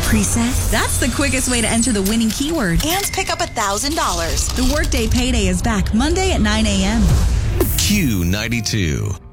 preset? That's the quickest way to enter the winning keyword. And pick up $1,000. The Workday Payday is back Monday at 9 a.m. Q92.